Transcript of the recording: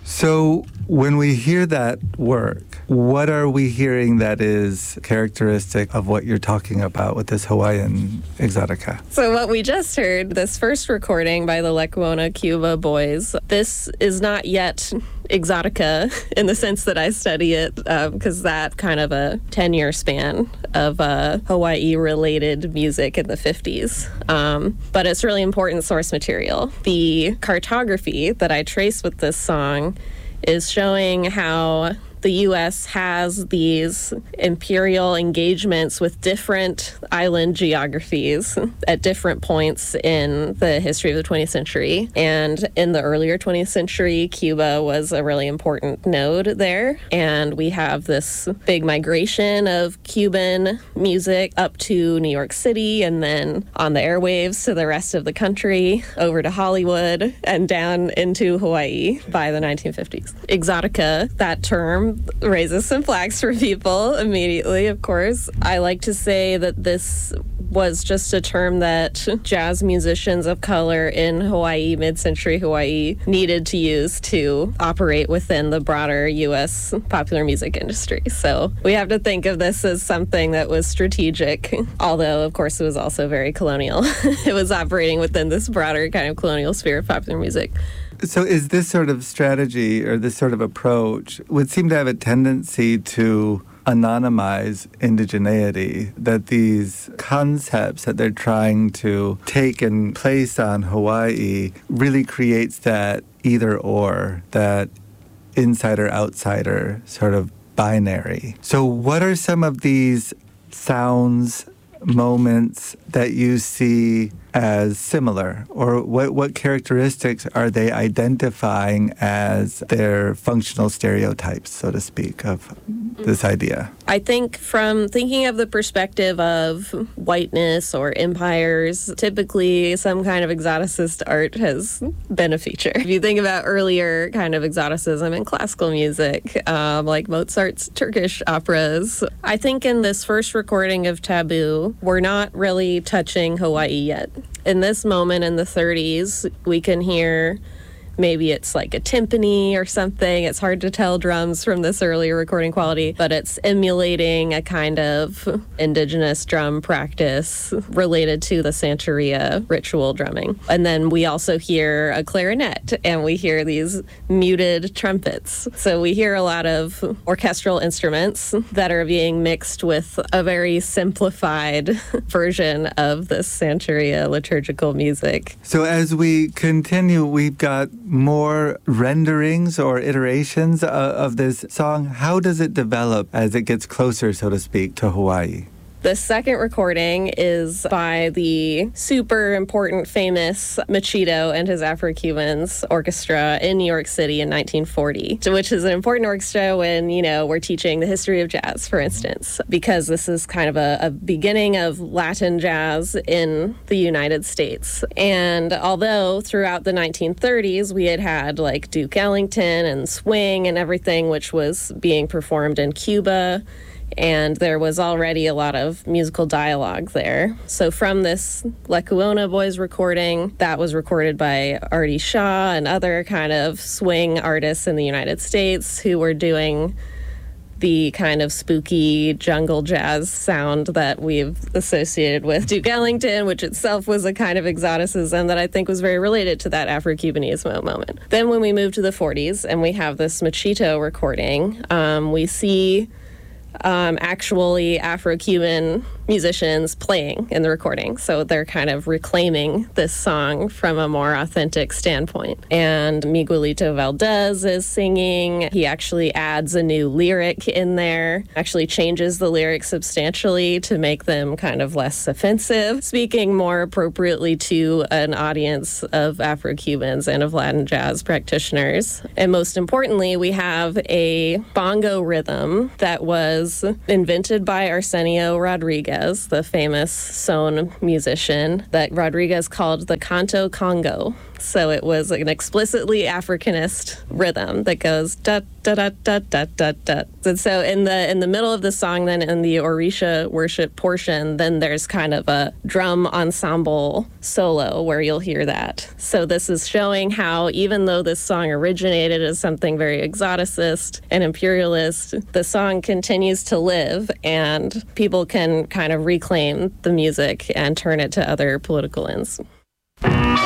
So when we hear that work, what are we hearing that is characteristic of what you're talking about with this Hawaiian exotica? So what we just heard, this first recording by the Lekuona Cuba Boys, this is not yet exotica in the sense that I study it, because that kind of a 10-year span of Hawaii-related music in the 50s. But it's really important source material. The cartography that I trace with this song is showing how the U.S. has these imperial engagements with different island geographies at different points in the history of the 20th century. And in the earlier 20th century, Cuba was a really important node there. And we have this big migration of Cuban music up to New York City and then on the airwaves to the rest of the country, over to Hollywood and down into Hawaii by the 1950s. Exotica, that term, raises some flags for people immediately, of course. I like to say that this was just a term that jazz musicians of color in Hawaii, mid-century Hawaii, needed to use to operate within the broader U.S. popular music industry. So we have to think of this as something that was strategic, although, of course, it was also very colonial. It was operating within this broader kind of colonial sphere of popular music. So is this sort of strategy or this sort of approach would seem to have a tendency to anonymize indigeneity, that these concepts that they're trying to take and place on Hawaii really creates that either-or, that insider-outsider sort of binary. So what are some of these sounds, moments that you see as similar, or what characteristics are they identifying as their functional stereotypes, so to speak, of this idea? I think from thinking of the perspective of whiteness or empires, typically some kind of exoticist art has been a feature. If you think about earlier kind of exoticism in classical music, like Mozart's Turkish operas, I think in this first recording of Taboo, we're not really touching Hawaii yet. In this moment in the 30s, we can hear maybe it's like a timpani or something. It's hard to tell drums from this earlier recording quality, but it's emulating a kind of indigenous drum practice related to the Santeria ritual drumming. And then we also hear a clarinet, and we hear these muted trumpets. So we hear a lot of orchestral instruments that are being mixed with a very simplified version of this Santeria liturgical music. So as we continue, we've got more renderings or iterations of this song. How does it develop as it gets closer, so to speak, to Hawaii? The second recording is by the super important, famous Machito and his Afro-Cubans Orchestra in New York City in 1940, which is an important orchestra when, we're teaching the history of jazz, for instance, because this is kind of a beginning of Latin jazz in the United States. And although throughout the 1930s, we had like Duke Ellington and swing and everything, which was being performed in Cuba, and there was already a lot of musical dialogue there. So from this Lekuona Boys recording, that was recorded by Artie Shaw and other kind of swing artists in the United States who were doing the kind of spooky jungle jazz sound that we've associated with Duke Ellington, which itself was a kind of exoticism that I think was very related to that Afro-Cubanismo moment. Then when we move to the 40s and we have this Machito recording, we see actually Afro-Cuban musicians playing in the recording. So they're kind of reclaiming this song from a more authentic standpoint. And Miguelito Valdez is singing. He actually adds a new lyric in there, actually changes the lyrics substantially to make them kind of less offensive, speaking more appropriately to an audience of Afro-Cubans and of Latin jazz practitioners. And most importantly, we have a bongo rhythm that was was invented by Arsenio Rodriguez, the famous son musician, that Rodriguez called the canto Congo. So it was an explicitly Africanist rhythm that goes da da da da da da da. And so in the middle of the song, then in the Orisha worship portion, then there's kind of a drum ensemble solo where you'll hear that. So this is showing how even though this song originated as something very exoticist and imperialist, the song continues to live and people can kind of reclaim the music and turn it to other political ends.